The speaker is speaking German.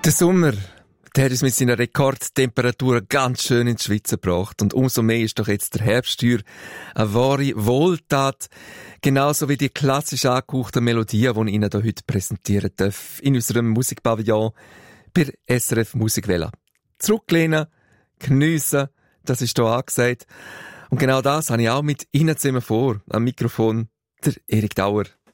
Der Sommer, der hat uns mit seiner Rekordtemperatur ganz schön ins Schwitzen gebracht. Und umso mehr ist doch jetzt der Herbst hier eine wahre Wohltat. Genauso wie die klassisch angehauchten Melodien, die ich Ihnen hier heute präsentieren darf. In unserem Musikpavillon bei SRF Musikwelle. Zurücklehnen, geniessen, das ist hier angesagt. Und genau das habe ich auch mit Ihnen zusammen vor. Am Mikrofon der Erik Dauer.